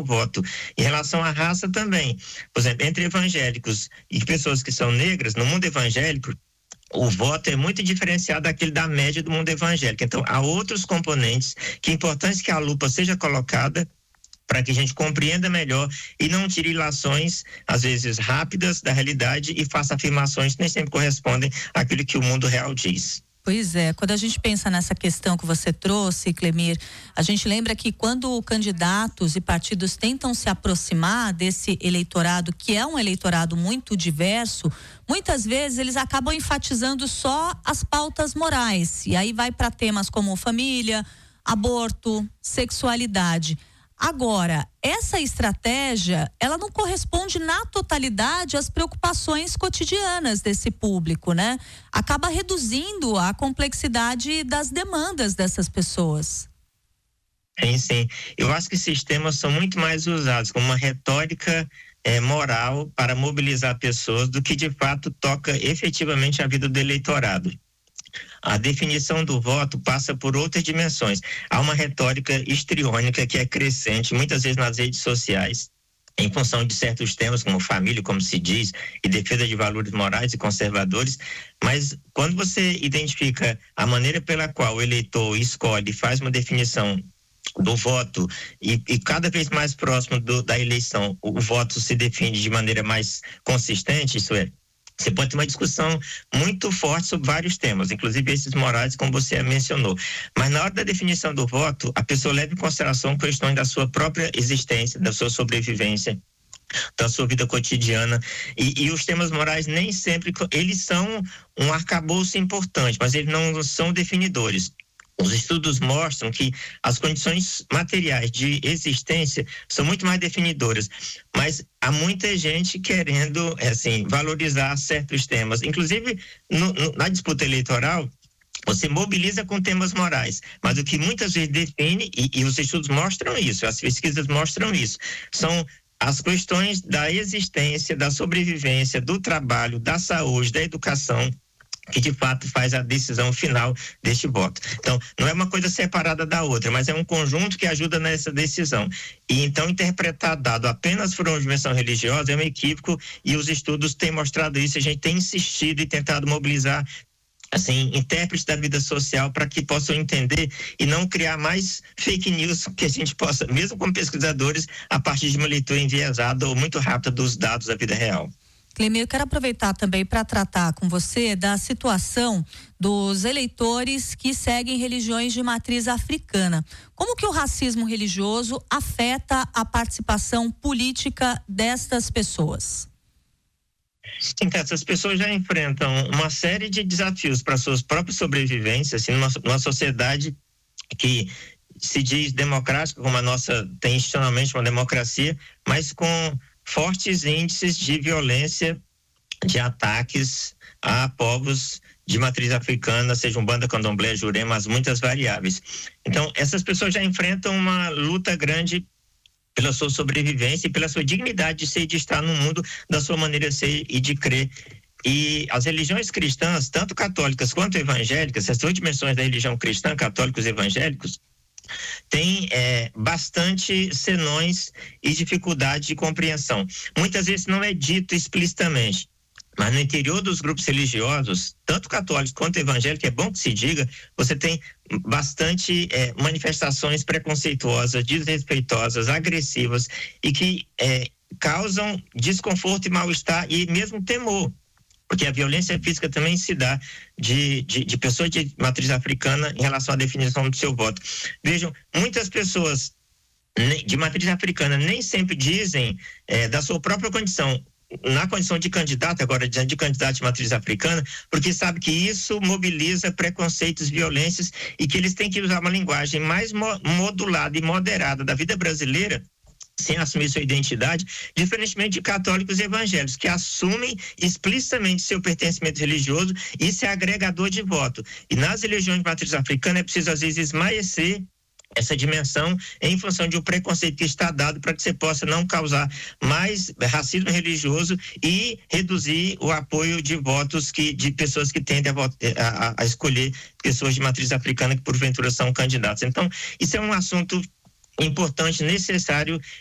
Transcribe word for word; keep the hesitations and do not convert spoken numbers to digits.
voto. Em relação à raça também, por exemplo, entre evangélicos e pessoas que são negras, no mundo evangélico, o voto é muito diferenciado daquele da média do mundo evangélico. Então, há outros componentes que é importante que a lupa seja colocada para que a gente compreenda melhor e não tire ilações, às vezes rápidas, da realidade e faça afirmações que nem sempre correspondem àquilo que o mundo real diz. Pois é, quando a gente pensa nessa questão que você trouxe, Clemir, a gente lembra que quando candidatos e partidos tentam se aproximar desse eleitorado, que é um eleitorado muito diverso, muitas vezes eles acabam enfatizando só as pautas morais, e aí vai para temas como família, aborto, sexualidade. Agora, essa estratégia, ela não corresponde na totalidade às preocupações cotidianas desse público, né? Acaba reduzindo a complexidade das demandas dessas pessoas. Sim, sim. Eu acho que esses temas são muito mais usados como uma retórica é, moral para mobilizar pessoas do que de fato toca efetivamente a vida do eleitorado. A definição do voto passa por outras dimensões. Há uma retórica histriônica que é crescente, muitas vezes nas redes sociais, em função de certos temas como família, como se diz, e defesa de valores morais e conservadores, mas quando você identifica a maneira pela qual o eleitor escolhe, faz uma definição do voto e, e cada vez mais próximo do, da eleição, o, o voto se define de maneira mais consistente, isso é, você pode ter uma discussão muito forte sobre vários temas, inclusive esses morais, como você mencionou. Mas na hora da definição do voto, a pessoa leva em consideração questões da sua própria existência, da sua sobrevivência, da sua vida cotidiana. E, e os temas morais nem sempre, eles são um arcabouço importante, mas eles não são definidores. Os estudos mostram que as condições materiais de existência são muito mais definidoras, mas há muita gente querendo, assim, valorizar certos temas. Inclusive, no, no, na disputa eleitoral, você mobiliza com temas morais, mas o que muitas vezes define, e, e os estudos mostram isso, as pesquisas mostram isso, são as questões da existência, da sobrevivência, do trabalho, da saúde, da educação, que de fato faz a decisão final deste voto. Então, não é uma coisa separada da outra, mas é um conjunto que ajuda nessa decisão. E então, interpretar dado apenas por uma dimensão religiosa é um equívoco, e os estudos têm mostrado isso. A gente tem insistido e tentado mobilizar, assim, intérpretes da vida social para que possam entender e não criar mais fake news, que a gente possa, mesmo como pesquisadores, a partir de uma leitura enviesada ou muito rápida dos dados da vida real. Clemir, eu quero aproveitar também para tratar com você da situação dos eleitores que seguem religiões de matriz africana. Como que o racismo religioso afeta a participação política destas pessoas? Sim, essas pessoas já enfrentam uma série de desafios para suas próprias sobrevivências, assim, numa, numa sociedade que se diz democrática, como a nossa tem institucionalmente uma democracia, mas com fortes índices de violência, de ataques a povos de matriz africana, sejam banda, candomblé, jurema, as muitas variáveis. Então, essas pessoas já enfrentam uma luta grande pela sua sobrevivência e pela sua dignidade de ser e de estar no mundo da sua maneira de ser e de crer. E as religiões cristãs, tanto católicas quanto evangélicas, essas duas dimensões da religião cristã, católicos e evangélicos, tem é, bastante senões e dificuldade de compreensão. Muitas vezes não é dito explicitamente, mas no interior dos grupos religiosos, tanto católicos quanto evangélicos, é bom que se diga, você tem bastante é, manifestações preconceituosas, desrespeitosas, agressivas e que é, causam desconforto e mal-estar e mesmo temor. Porque a violência física também se dá de, de, de pessoas de matriz africana em relação à definição do seu voto. Vejam, muitas pessoas de matriz africana nem sempre dizem é, da sua própria condição, na condição de candidato, agora diante de candidato de matriz africana, porque sabe que isso mobiliza preconceitos, violências e que eles têm que usar uma linguagem mais mo- modulada e moderada da vida brasileira, sem assumir sua identidade, diferentemente de católicos e evangélicos, que assumem explicitamente seu pertencimento religioso e se é agregador de voto. E nas religiões de matriz africana é preciso, às vezes, esmaecer essa dimensão em função de um preconceito que está dado para que você possa não causar mais racismo religioso e reduzir o apoio de votos que, de pessoas que tendem a, a, a escolher pessoas de matriz africana que porventura são candidatos. Então, isso é um assunto importante, necessário